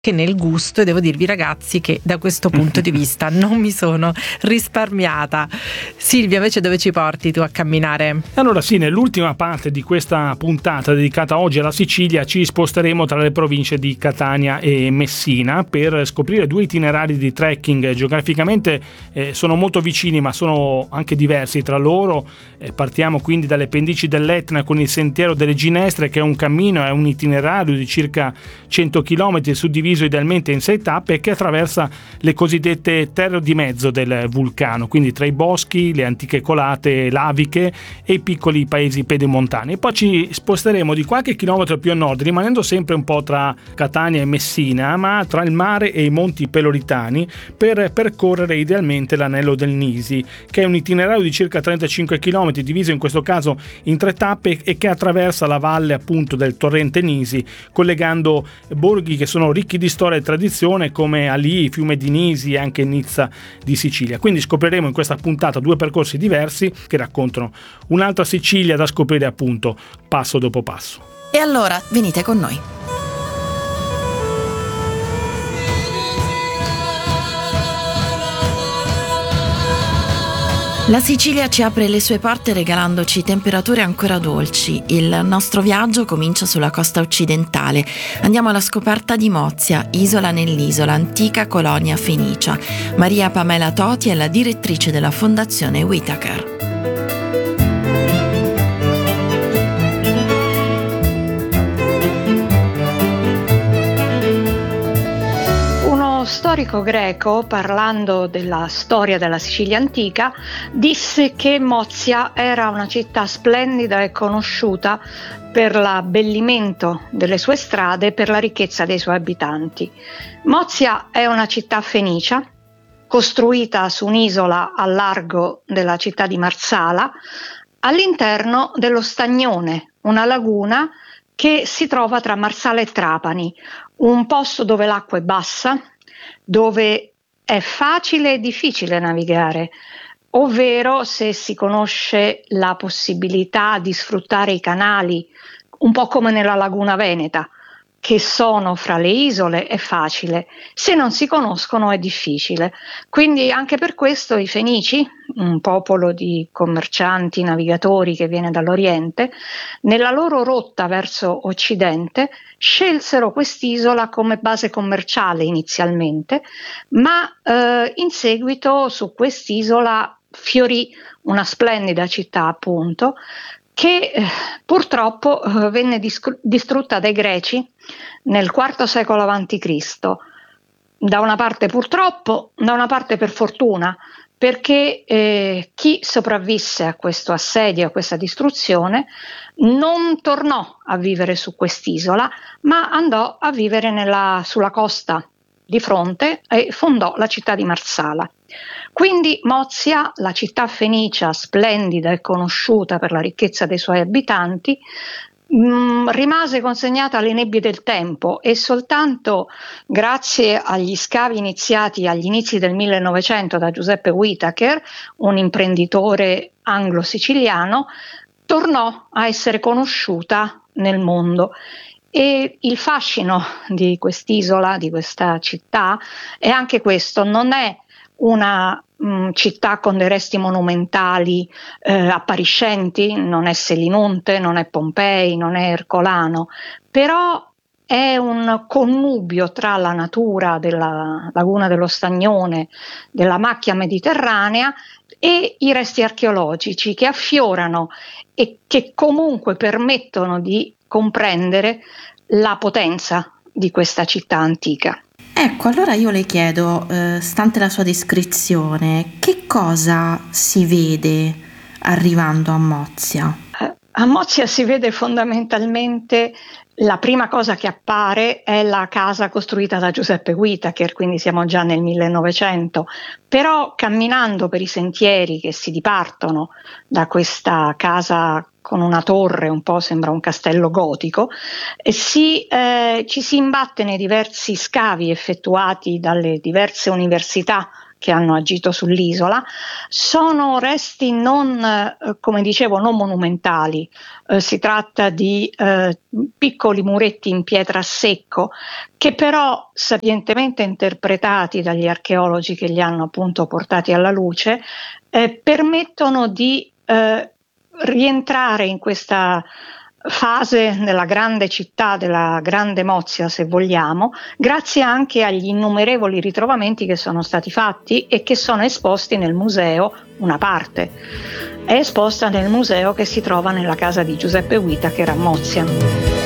che nel gusto, e devo dirvi ragazzi che da questo punto di vista non mi sono risparmiata. Silvia, invece dove ci porti tu a camminare? Allora sì, nell'ultima parte di questa puntata dedicata oggi alla Sicilia ci sposteremo tra le province di Catania e Messina per scoprire due itinerari di trekking. Geograficamente sono molto vicini ma sono anche diversi tra loro. Partiamo quindi dalle pendici dell'Etna con il Sentiero delle Ginestre, che è un cammino, è un itinerario di circa 100 km suddiviso idealmente in 6 tappe, che attraversa le cosiddette terre di mezzo del vulcano, quindi tra i boschi, le antiche colate laviche e i piccoli paesi pedemontani. E poi ci sposteremo di qualche chilometro più a nord, rimanendo sempre un po' tra Catania e Messina, ma tra il mare e i monti Peloritani, per percorrere idealmente l'anello del Nisi, che è un itinerario di circa 35 km, diviso in questo caso in 3 tappe, e che attraversa la valle appunto del torrente Nisi, collegando borghi che sono ricchi di storia e tradizione come Alì, Fiume di Nisi e anche Nizza di Sicilia. Quindi scopriremo in questa puntata due percorsi diversi che raccontano un'altra Sicilia da scoprire appunto passo dopo passo. E allora venite con noi. La Sicilia ci apre le sue porte regalandoci temperature ancora dolci. Il nostro viaggio comincia sulla costa occidentale. Andiamo alla scoperta di Mozia, isola nell'isola, antica colonia fenicia. Maria Pamela Toti è la direttrice della Fondazione Whitaker. Storico greco, parlando della storia della Sicilia antica, disse che Mozia era una città splendida e conosciuta per l'abbellimento delle sue strade e per la ricchezza dei suoi abitanti. Mozia è una città fenicia, costruita su un'isola al largo della città di Marsala, all'interno dello Stagnone, una laguna che si trova tra Marsala e Trapani, un posto dove l'acqua è bassa, dove è facile e difficile navigare, ovvero se si conosce la possibilità di sfruttare i canali, un po' come nella Laguna Veneta, che sono fra le isole, è facile, se non si conoscono è difficile. Quindi anche per questo i Fenici, un popolo di commercianti, navigatori che viene dall'Oriente, nella loro rotta verso Occidente scelsero quest'isola come base commerciale inizialmente, ma in seguito su quest'isola fiorì una splendida città, appunto, che purtroppo venne distrutta dai Greci nel IV secolo a.C. Da una parte purtroppo, da una parte per fortuna, perché chi sopravvisse a questo assedio, a questa distruzione, non tornò a vivere su quest'isola, ma andò a vivere sulla costa di fronte e fondò la città di Marsala. Quindi Mozia, la città fenicia splendida e conosciuta per la ricchezza dei suoi abitanti, rimase consegnata alle nebbie del tempo e soltanto grazie agli scavi iniziati agli inizi del 1900 da Giuseppe Whitaker, un imprenditore anglo-siciliano, tornò a essere conosciuta nel mondo. E il fascino di quest'isola, di questa città, è anche questo: non è una città con dei resti monumentali appariscenti, non è Selinunte, non è Pompei, non è Ercolano, però è un connubio tra la natura della laguna dello Stagnone, della macchia mediterranea e i resti archeologici che affiorano e che comunque permettono di comprendere la potenza di questa città antica. Ecco, allora io le chiedo, stante la sua descrizione, che cosa si vede arrivando a Mozia? A Mozia si vede fondamentalmente, la prima cosa che appare è la casa costruita da Giuseppe Whitaker, quindi siamo già nel 1900, però camminando per i sentieri che si dipartono da questa casa con una torre, un po' sembra un castello gotico, ci si imbatte nei diversi scavi effettuati dalle diverse università che hanno agito sull'isola. Sono resti non, come dicevo, non monumentali. Si tratta di piccoli muretti in pietra a secco che però, sapientemente interpretati dagli archeologi che li hanno appunto portati alla luce, permettono di rientrare in questa fase nella grande città della Grande Mozia, se vogliamo, grazie anche agli innumerevoli ritrovamenti che sono stati fatti e che sono esposti nel museo. Una parte è esposta nel museo che si trova nella casa di Giuseppe Guitaker a Mozia.